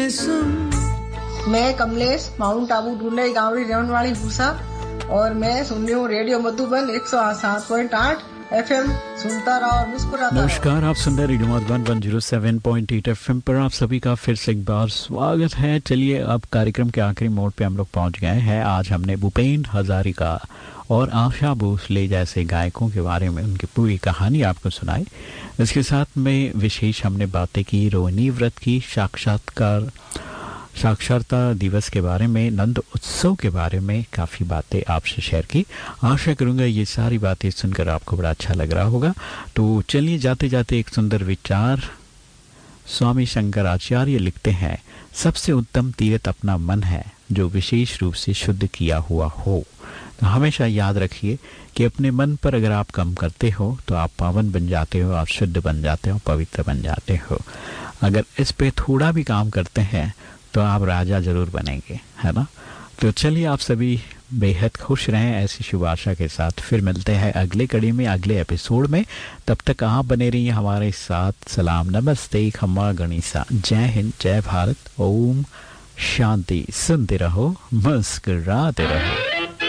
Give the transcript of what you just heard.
मैं कमलेश माउंट आबू ढूंढे गाँव की रहने वाली भूसा और मैं सुन रही हूँ रेडियो मधुबन 107.8 FM। सुनता रहो और मुस्कुराता रहो। नमस्कार, आप सुन रहे रेडियो मधुबन 107.8 FM पर आप सभी का फिर से एक बार स्वागत है। चलिए अब कार्यक्रम के आखिरी मोड़ पे हम लोग पहुंच गए हैं। आज हमने भूपेन हजारिका और आशा भोसले जैसे गायकों के बारे में उनकी पूरी कहानी आपको सुनाई। इसके साथ में विशेष हमने बातें की रोहिणी व्रत की, साक्षरता दिवस के बारे में, नंद उत्सव के बारे में काफ़ी बातें आपसे शेयर की। आशा करूँगा ये सारी बातें सुनकर आपको बड़ा अच्छा लग रहा होगा। तो चलिए जाते जाते एक सुंदर विचार स्वामी शंकराचार्य लिखते हैं, सबसे उत्तम तीर्थ अपना मन है जो विशेष रूप से शुद्ध किया हुआ हो। तो हमेशा याद रखिए कि अपने मन पर अगर आप काम करते हो तो आप पावन बन जाते हो, आप शुद्ध बन जाते हो, पवित्र बन जाते हो। अगर इस पे थोड़ा भी काम करते हैं तो आप राजा जरूर बनेंगे, है ना। तो चलिए आप सभी बेहद खुश रहें, ऐसी शुभ आशा के साथ फिर मिलते हैं अगले कड़ी में, अगले एपिसोड में। तब तक आप बने रहिए हमारे साथ। सलाम, नमस्ते, खम्मा गणिसा, जय हिंद, जय भारत, ओम शांति। सुनते रहो, मुस्कुराते रहो।